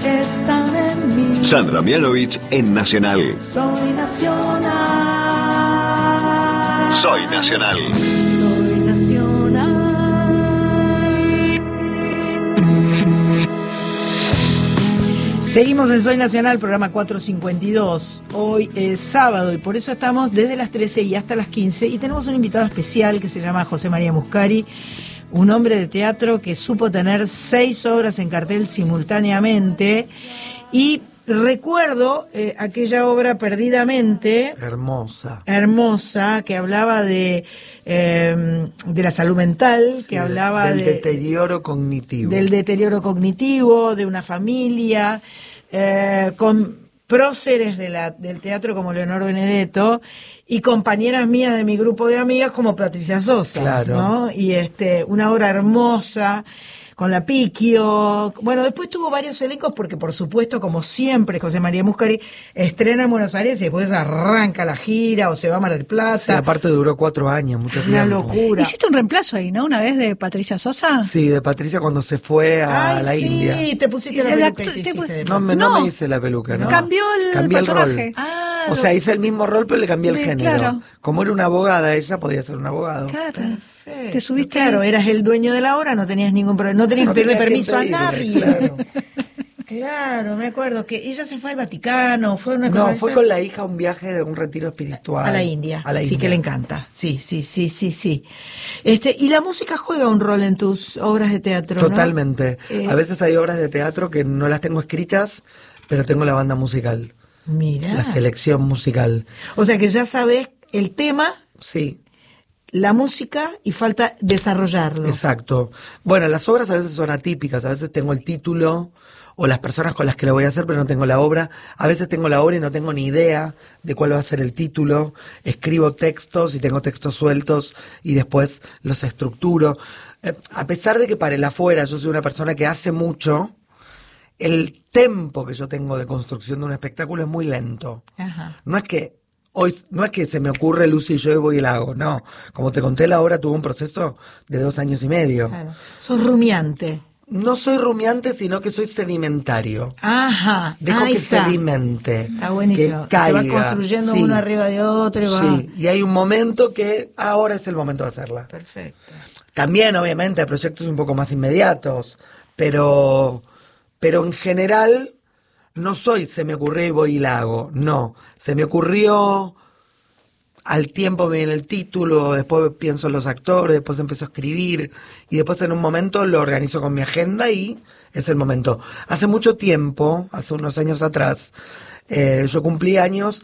están en mí. Sandra Mianovich en Nacional. Soy nacional. Soy Nacional. Soy nacional. Seguimos en Soy Nacional, programa 452. Hoy es sábado y por eso estamos desde las 13 y hasta las 15. Y tenemos un invitado especial que se llama José María Muscari, un hombre de teatro que supo tener 6 obras en cartel simultáneamente. Y recuerdo aquella obra Perdidamente. Hermosa, que hablaba de la salud mental, sí, que hablaba del deterioro cognitivo. Del deterioro cognitivo, de una familia, con próceres del teatro como Leonor Benedetto y compañeras mías de mi grupo de amigas como Patricia Sosa, claro, ¿no? Y una obra hermosa con la Piquio. Bueno, después tuvo varios elencos porque, por supuesto, como siempre, José María Muscari estrena en Buenos Aires y después arranca la gira o se va a Mar del Plata. Sí, aparte duró 4 años, mucho tiempo. Una locura. Hiciste un reemplazo ahí, ¿no? Una vez de Patricia Sosa. Sí, de Patricia cuando se fue a la India. Sí, te pusiste la peluca y te hiciste. No me hice la peluca, ¿no? Cambió el personaje. Rol. O sea, hice el mismo rol, pero le cambié el género. Claro. Como era una abogada, ella podía ser un abogado. Claro. Perfecto. Te subiste. Claro, eras el dueño de la obra, no tenías ningún problema, no tenías que pedirle permiso a nadie. Claro. Claro, me acuerdo que ella se fue al Vaticano, fue una cosa. No, fue con la hija a un viaje de un retiro espiritual. A la India. Sí, que le encanta. Sí. Y la música juega un rol en tus obras de teatro, Totalmente. ¿no? A veces hay obras de teatro que no las tengo escritas, pero tengo la banda musical. Mira. La selección musical. O sea que ya sabes el tema. Sí. La música y falta desarrollarlo. Exacto. Bueno, las obras a veces son atípicas, a veces tengo el título o las personas con las que lo voy a hacer, pero no tengo la obra. A veces tengo la obra y no tengo ni idea de cuál va a ser el título. Escribo textos y tengo textos sueltos y después los estructuro. A pesar de que para el afuera yo soy una persona que hace mucho, el tempo que yo tengo de construcción de un espectáculo es muy lento. Ajá. No es que se me ocurre Lucy y yo y voy y la hago, no. Como te conté, la obra tuvo un proceso de 2 años y medio. Claro. Sos rumiante. No soy rumiante, sino que soy sedimentario. Ajá. Dejo que sedimente. Está buenísimo. Que caiga. Se va construyendo uno arriba de otro y va. Sí, y hay un momento que ahora es el momento de hacerla. Perfecto. También, obviamente, hay proyectos un poco más inmediatos, pero en general no soy se me ocurrió y voy y la hago. No, se me ocurrió, al tiempo me viene el título, después pienso en los actores, después empiezo a escribir y después en un momento lo organizo con mi agenda y es el momento. Hace mucho tiempo, hace unos años atrás, yo cumplí años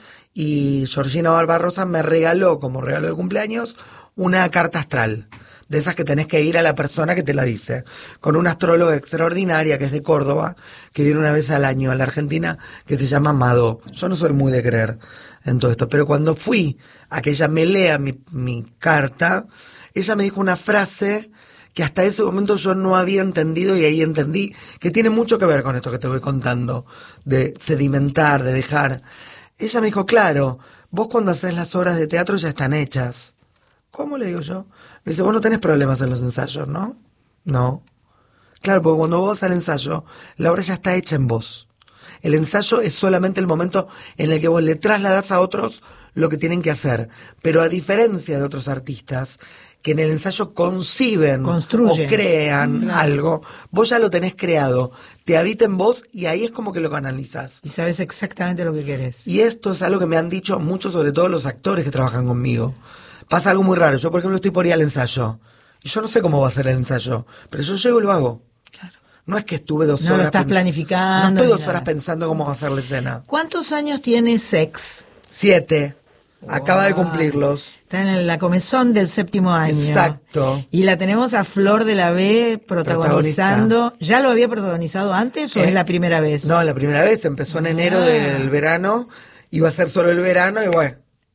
y Georgina Barbarosa me regaló como regalo de cumpleaños una carta astral. De esas que tenés que ir a la persona que te la dice, con una astróloga extraordinaria que es de Córdoba, que viene una vez al año a la Argentina, que se llama Mado. Yo no soy muy de creer en todo esto, pero cuando fui a que ella me lea mi carta, ella me dijo una frase que hasta ese momento yo no había entendido y ahí entendí que tiene mucho que ver con esto que te voy contando, de sedimentar, de dejar. Ella me dijo, claro, vos cuando haces las obras de teatro ya están hechas. ¿Cómo le digo yo? Me dice, vos no tenés problemas en los ensayos, ¿no? No. Claro, porque cuando vos vas al ensayo, la obra ya está hecha en vos. El ensayo es solamente el momento en el que vos le trasladás a otros lo que tienen que hacer. Pero a diferencia de otros artistas, que en el ensayo construyen o crean algo, vos ya lo tenés creado, te habita en vos y ahí es como que lo canalizás. Y sabes exactamente lo que querés. Y esto es algo que me han dicho mucho, sobre todo los actores que trabajan conmigo. Pasa algo muy raro. Yo, por ejemplo, estoy por ir al ensayo. Y yo no sé cómo va a ser el ensayo. Pero yo llego y lo hago. Claro. No es que estuve 2 horas... No lo estás planificando. No estoy 2 horas pensando cómo va a ser la escena. ¿Cuántos años tiene Sex? 7. Acaba de cumplirlos. Está en la comezón del 7º año. Exacto. Y la tenemos a Flor de la B protagonizando. ¿Ya lo había protagonizado antes o es la primera vez? No, la primera vez. Empezó en enero del verano. Iba a ser solo el verano y bueno...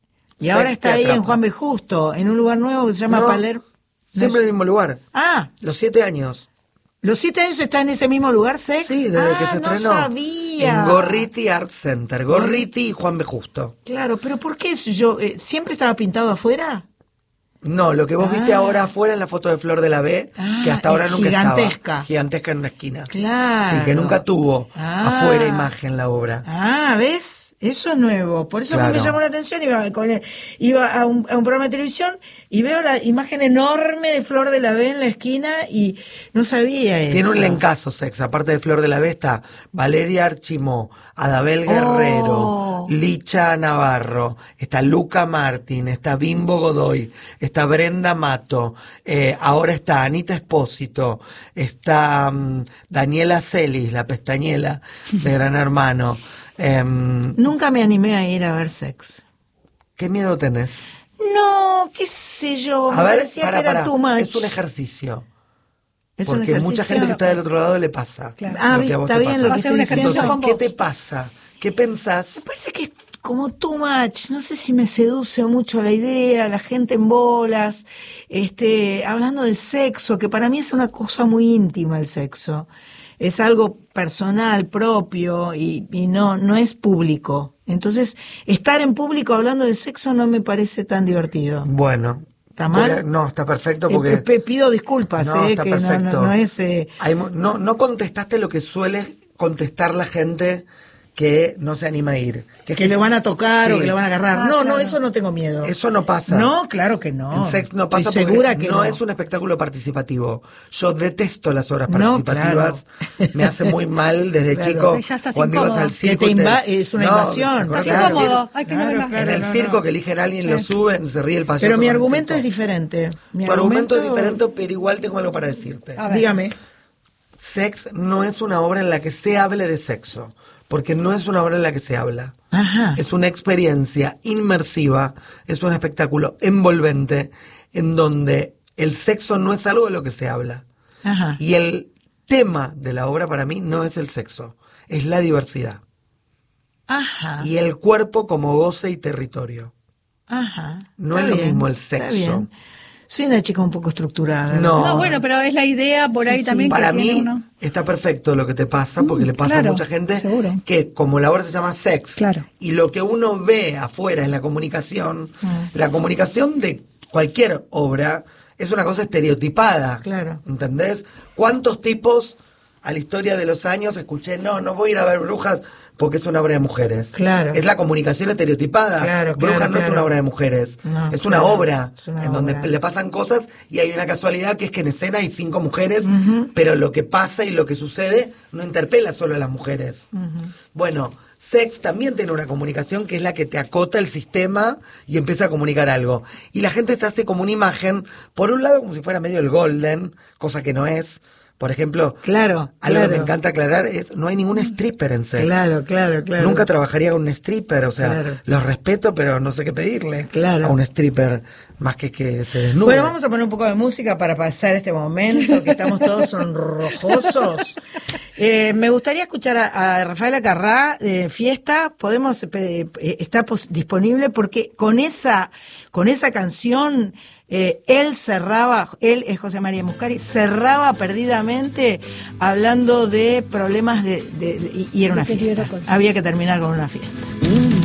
Y ahora está ahí en Juan B. Justo, en un lugar nuevo que se llama Palermo. Siempre en el mismo lugar. Ah. Los 7 años. ¿Los 7 años está en ese mismo lugar, Sex? Sí, desde que se estrenó. No sabía. En Gorriti Art Center. Gorriti y Juan B. Justo. Claro, pero ¿por qué yo siempre estaba pintado afuera? No, lo que vos viste ahora afuera es la foto de Flor de la B, que hasta ahora nunca gigantesca. estaba. Gigantesca en una esquina. Claro. Sí, que nunca tuvo afuera imagen la obra. ¿Ves? Eso es nuevo. Por eso a mí me Claro. llamó la atención. Iba a un programa de televisión y veo la imagen enorme de Flor de la B en la esquina y no sabía eso. Tiene un lencazo Sex, aparte de Flor de la B está Valeria Archimó, Adabel Guerrero, Licha Navarro, está Luca Martín, está Bimbo Godoy, está Brenda Mato, ahora está Anita Espósito, está Daniela Celis, la pestañela de Gran Hermano. Nunca me animé a ir a ver Sex. ¿Qué miedo tenés? No, qué sé yo. A me ver, parecía que era too much. es un ejercicio. Es un Porque mucha ejercicio. gente que está del otro lado le pasa. Claro. Lo que a vos está te bien pasa. lo Va que a ser estoy un diciendo. ejercicio Entonces, con ¿qué vos. te pasa? ¿Qué pensás? Me parece que es como too much, no sé si me seduce mucho la idea, la gente en bolas, hablando de sexo, que para mí es una cosa muy íntima el sexo, es algo personal, propio y no es público. Entonces, estar en público hablando de sexo no me parece tan divertido. Bueno. ¿Está mal? No, está perfecto porque... Pido disculpas, No, está que perfecto. no es... No contestaste lo que suele contestar la gente que no se anima a ir. que le van a tocar o Sí. que le van a agarrar. Ah, no, claro. eso no tengo miedo. Eso no pasa. No, claro que no. En Sex no pasa Estoy porque segura que no es un espectáculo participativo. Yo detesto las obras No, participativas. claro. Me hace muy mal desde Claro. chico. Ya estás Cuando ibas incómodo. al circo. Que te y es una invasión. acordate Estás del incómodo. circo. Ay, que no Claro, vengas. claro. En el no, circo no. que eligen a alguien, lo suben, se ríe el payaso. Pero mi con el argumento tipo. es diferente. Tu argumento es diferente, pero igual tengo algo para decirte. A ver. Dígame. Sex no es una obra en la que se hable de sexo, porque no es una obra en la que se habla. Ajá. Es una experiencia inmersiva, es un espectáculo envolvente en donde el sexo no es algo de lo que se habla. Ajá. Y el tema de la obra para mí no es el sexo, es la diversidad. Ajá. Y el cuerpo como goce y territorio. Ajá. No Está es lo bien, mismo el está sexo. bien. Soy una chica un poco estructurada. No. No, bueno, pero es la idea por ahí Sí, también Para que tiene mí uno. está perfecto lo que te pasa, porque le pasa claro, a mucha gente seguro. que como la obra se llama Sex, Claro. y lo que uno ve afuera en la comunicación de cualquier obra es una cosa estereotipada. Claro. ¿Entendés? ¿Cuántos tipos a la historia de los años escuché, no voy a ir a ver Brujas porque es una obra de mujeres? Claro. Es la comunicación estereotipada. Claro, Brujas claro, no es claro. una obra de mujeres, No, es una claro, obra es una en donde obra. le pasan cosas y hay una casualidad que es que en escena hay 5 mujeres, pero lo que pasa y lo que sucede no interpela solo a las mujeres. Bueno, Sex también tiene una comunicación que es la que te acota el sistema y empieza a comunicar algo. Y la gente se hace como una imagen, por un lado como si fuera medio el golden, cosa que no es. Por ejemplo, Claro, algo claro. que me encanta aclarar es, no hay ningún stripper en Sex. Claro. Nunca trabajaría con un stripper, o sea, Claro. los respeto, pero no sé qué pedirle Claro. a un stripper más que se desnude. Bueno, vamos a poner un poco de música para pasar este momento que estamos todos sonrojosos. Me gustaría escuchar a Rafaela Carrá de Fiesta. Podemos está disponible porque con esa canción él es José María Muscari, cerraba perdidamente hablando de problemas y era una De que fiesta. era cosa. Había que terminar con una fiesta.